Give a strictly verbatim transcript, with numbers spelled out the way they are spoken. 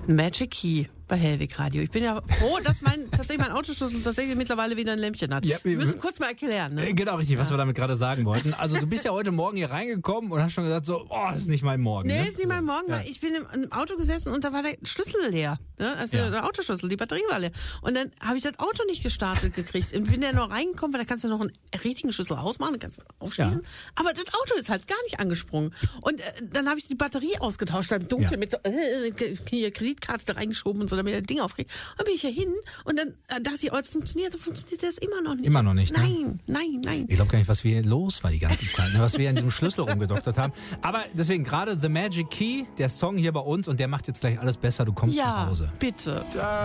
Magic Key bei Hellwig Radio. Ich bin ja froh, dass mein tatsächlich mein Autoschlüssel tatsächlich mittlerweile wieder ein Lämpchen hat. Ja, wir müssen kurz mal erklären. Ne? Genau, richtig, was ja. wir damit gerade sagen wollten. Also du bist ja heute Morgen hier reingekommen und hast schon gesagt, so, oh, das ist nicht mein Morgen. Nee, ne? ist nicht mein Morgen. Ja. Ich bin im, im Auto gesessen und da war der Schlüssel leer. Ne? Also ja. der Autoschlüssel, die Batterie war leer. Und dann habe ich das Auto nicht gestartet gekriegt. Und bin ja noch reingekommen, weil da kannst du noch einen richtigen Schlüssel ausmachen, kannst du aufschließen. Ja. Aber das Auto ist halt gar nicht angesprungen. Und äh, dann habe ich die Batterie ausgetauscht, im Dunkeln ja. mit äh, hier Kreditkarte da reingeschoben und so, damit ich das Ding aufkriege. Dann bin ich hier hin und dann dachte ich, oh, jetzt funktioniert, dann funktioniert das immer noch nicht. Immer noch nicht, ne? Nein, nein, nein. Ich glaube gar nicht, was wir los war die ganze Zeit, ne? Was wir an diesem Schlüssel rumgedoktert haben. Aber deswegen gerade The Magic Key, der Song hier bei uns und der macht jetzt gleich alles besser. Du kommst ja, nach Hause. Bitte.